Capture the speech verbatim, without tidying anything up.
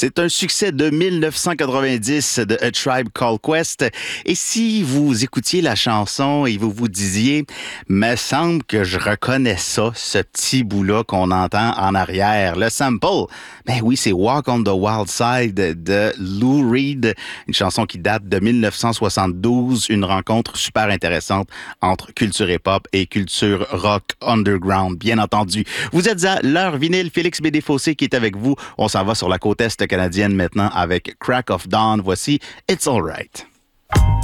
C'est un succès de mille neuf cent quatre-vingt-dix de A Tribe Called Quest. Et si vous écoutiez la chanson et vous vous disiez, me semble que je reconnais ça, ce petit bout-là qu'on entend en arrière, le sample. Ben oui, c'est Walk on the Wild Side de Lou Reed, une chanson qui date de mille neuf cent soixante-douze, une rencontre super intéressante entre culture hip-hop et culture rock underground, bien entendu. Vous êtes à l'heure vinyle, Félix Bédé-Fossé qui est avec vous. On s'en va sur la côte est canadienne maintenant avec Crack of Dawn. Voici It's Alright.